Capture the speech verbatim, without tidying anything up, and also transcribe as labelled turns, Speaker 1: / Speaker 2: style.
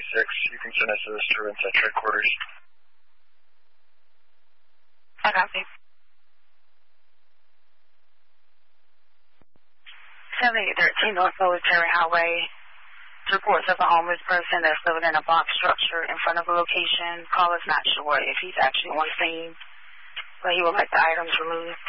Speaker 1: six. You can send us a disturbance at headquarters.
Speaker 2: I copy. seventy-eight thirteen North Military Highway. Reports of a homeless person that's living in a box structure in front of a location. Caller's not sure if he's actually on scene, but he would like the items removed.